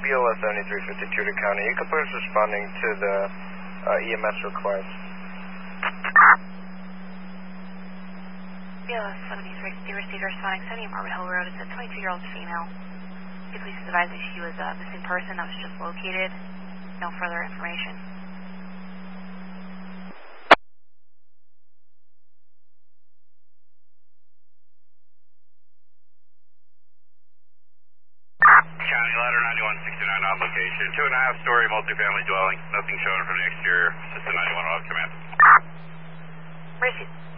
BLS 7352 to County. You can please responding to the EMS request. BLS 7352 received responding 70 Marvin Hill Road. It's a 22-year-old female. Could you please advise if she was a missing person that was just located? No further information. County ladder 9169 on location. 2.5-story multifamily dwelling. Nothing shown from the exterior. Just a 91 off command. Received.